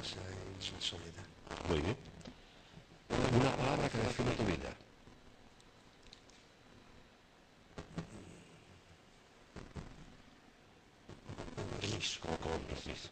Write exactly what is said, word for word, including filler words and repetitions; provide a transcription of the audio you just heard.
casa en soledad. Muy bien. Una palabra que define tu vida. Compromiso. Compromiso.